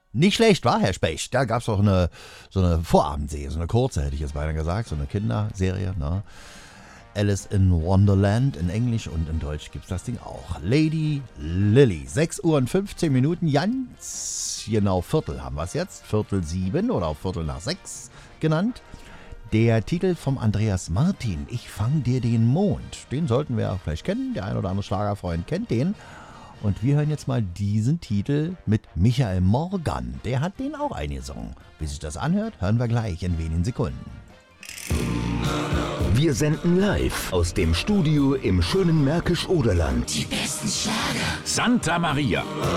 Nicht schlecht, war Herr Specht. Da gab es auch so eine Vorabendserie, so eine kurze, hätte ich jetzt beinahe gesagt, so eine Kinderserie, ne? Alice in Wonderland in Englisch und in Deutsch gibt es das Ding auch. Lady Lily, 6 Uhr und 15 Minuten, ganz genau Viertel haben wir es jetzt, Viertel 7 oder auch Viertel nach 6 genannt. Der Titel vom Andreas Martin, Ich fang dir den Mond, den sollten wir ja vielleicht kennen, der ein oder andere Schlagerfreund kennt den. Und wir hören jetzt mal diesen Titel mit Michael Morgan, der hat den auch eingesungen. Wie sich das anhört, hören wir gleich in wenigen Sekunden. Wir senden live aus dem Studio im schönen Märkisch-Oderland. Die besten Schlager. Santa Maria.